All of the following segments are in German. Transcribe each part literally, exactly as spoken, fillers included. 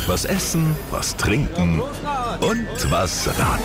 was essen, was trinken und was raten.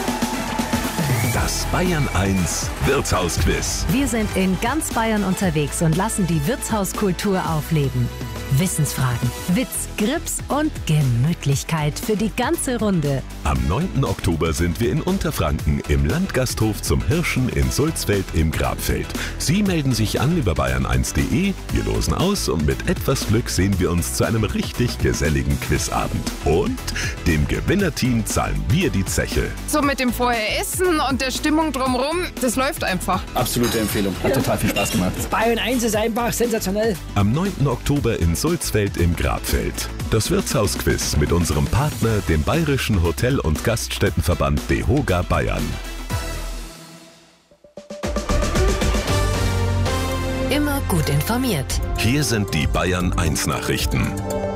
Das Bayern eins Wirtshausquiz. Wir sind in ganz Bayern unterwegs und lassen die Wirtshauskultur aufleben. Wissensfragen, Witz, Grips und Gemütlichkeit für die ganze Runde. Am neunten Oktober sind wir in Unterfranken im Landgasthof zum Hirschen in Sulzfeld im Grabfeld. Sie melden sich an über bayern eins punkt de, wir losen aus und mit etwas Glück sehen wir uns zu einem richtig geselligen Quizabend. Und dem Gewinnerteam zahlen wir die Zeche. So mit dem vorher Essen und der Stimmung drumherum, das läuft einfach. Absolute Empfehlung, hat total viel Spaß gemacht. Bayern eins ist einfach sensationell. Am neunten Oktober in Sulzfeld im Grabfeld. Das Wirtshausquiz mit unserem Partner, dem Bayerischen Hotel- und Gaststättenverband DEHOGA Bayern. Immer gut informiert. Hier sind die Bayern eins Nachrichten.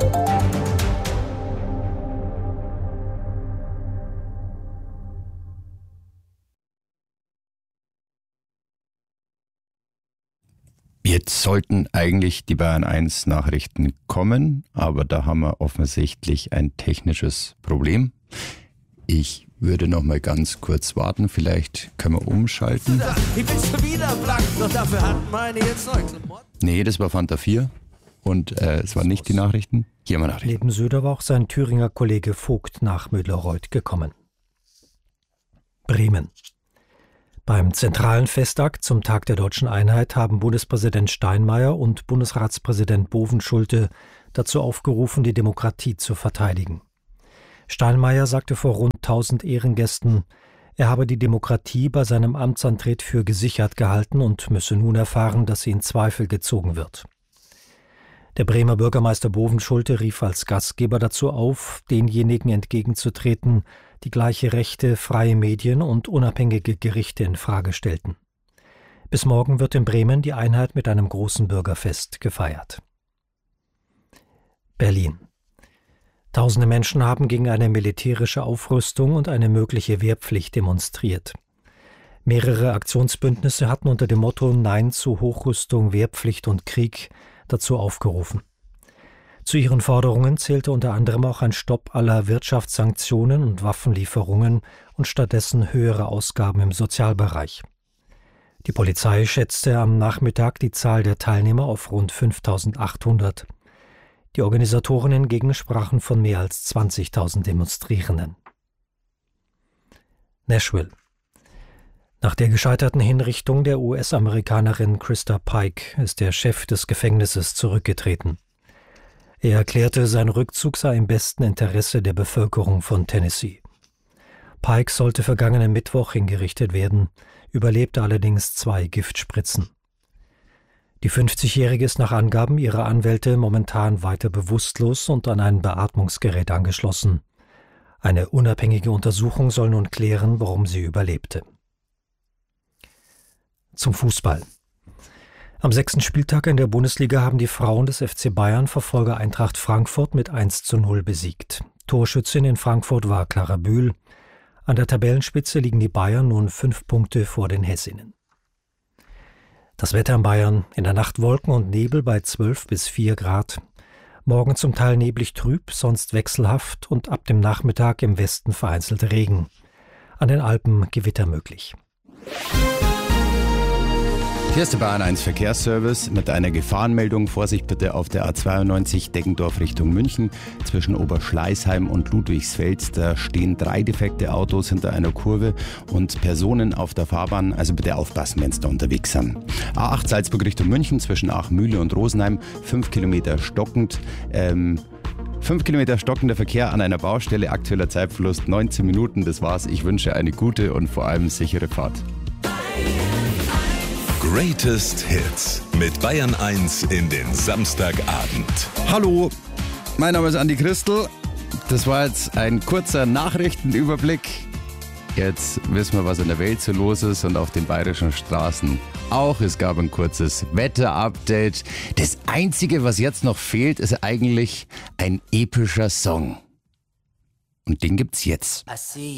Jetzt sollten eigentlich die Bayern eins Nachrichten kommen, aber da haben wir offensichtlich ein technisches Problem. Ich würde noch mal ganz kurz warten, vielleicht können wir umschalten. Ich bin schon wieder blank, doch dafür hat meine jetzt neu. Nee, das war Fanta vier und äh, es waren nicht die Nachrichten. Hier haben wir Nachrichten. Neben Söder war auch sein Thüringer Kollege Vogt nach Müller-Reuth gekommen. Bremen. Beim zentralen Festakt zum Tag der Deutschen Einheit haben Bundespräsident Steinmeier und Bundesratspräsident Bovenschulte dazu aufgerufen, die Demokratie zu verteidigen. Steinmeier sagte vor rund tausend Ehrengästen, er habe die Demokratie bei seinem Amtsantritt für gesichert gehalten und müsse nun erfahren, dass sie in Zweifel gezogen wird. Der Bremer Bürgermeister Bovenschulte rief als Gastgeber dazu auf, denjenigen entgegenzutreten, die gleiche Rechte, freie Medien und unabhängige Gerichte in Frage stellten. Bis morgen wird in Bremen die Einheit mit einem großen Bürgerfest gefeiert. Berlin. Tausende Menschen haben gegen eine militärische Aufrüstung und eine mögliche Wehrpflicht demonstriert. Mehrere Aktionsbündnisse hatten unter dem Motto Nein zu Hochrüstung, Wehrpflicht und Krieg dazu aufgerufen. Zu ihren Forderungen zählte unter anderem auch ein Stopp aller Wirtschaftssanktionen und Waffenlieferungen und stattdessen höhere Ausgaben im Sozialbereich. Die Polizei schätzte am Nachmittag die Zahl der Teilnehmer auf rund fünftausendachthundert. Die Organisatoren hingegen sprachen von mehr als zwanzigtausend Demonstrierenden. Nashville. Nach der gescheiterten Hinrichtung der U S-Amerikanerin Krista Pike ist der Chef des Gefängnisses zurückgetreten. Er erklärte, sein Rückzug sei im besten Interesse der Bevölkerung von Tennessee. Pike sollte vergangenen Mittwoch hingerichtet werden, überlebte allerdings zwei Giftspritzen. Die fünfzigjährige ist nach Angaben ihrer Anwälte momentan weiter bewusstlos und an ein Beatmungsgerät angeschlossen. Eine unabhängige Untersuchung soll nun klären, warum sie überlebte. Zum Fußball. Am sechsten Spieltag in der Bundesliga haben die Frauen des F C Bayern Verfolger Eintracht Frankfurt mit eins zu null besiegt. Torschützin in Frankfurt war Clara Bühl. An der Tabellenspitze liegen die Bayern nun fünf Punkte vor den Hessinnen. Das Wetter in Bayern: in der Nacht Wolken und Nebel bei zwölf bis vier Grad. Morgen zum Teil neblig trüb, sonst wechselhaft und ab dem Nachmittag im Westen vereinzelt Regen. An den Alpen Gewitter möglich. Hier ist der Bayern eins Verkehrsservice mit einer Gefahrenmeldung. Vorsicht bitte auf der A zweiundneunzig Deggendorf Richtung München. Zwischen Oberschleißheim und Ludwigsfeld, da stehen drei defekte Autos hinter einer Kurve und Personen auf der Fahrbahn. Also bitte aufpassen, wenn Sie da unterwegs sind. A acht Salzburg Richtung München zwischen Aachmühle und Rosenheim. Fünf Kilometer stockend. Ähm, Fünf Kilometer stockender Verkehr an einer Baustelle. Aktueller Zeitverlust neunzehn Minuten. Das war's. Ich wünsche eine gute und vor allem sichere Fahrt. Greatest Hits mit Bayern eins in den Samstagabend. Hallo, mein Name ist Andi Christel. Das war jetzt ein kurzer Nachrichtenüberblick. Jetzt wissen wir, was in der Welt so los ist und auf den bayerischen Straßen auch. Es gab ein kurzes Wetter-Update. Das Einzige, was jetzt noch fehlt, ist eigentlich ein epischer Song. Und den gibt's jetzt.